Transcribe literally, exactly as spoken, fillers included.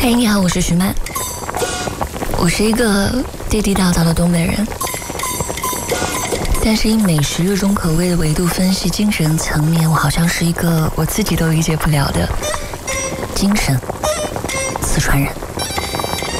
嘿，你好，我是徐曼，我是一个地地道道的东北人，但是以美食热衷口味的维度分析精神层面，我好像是一个我自己都理解不了的精神四川人。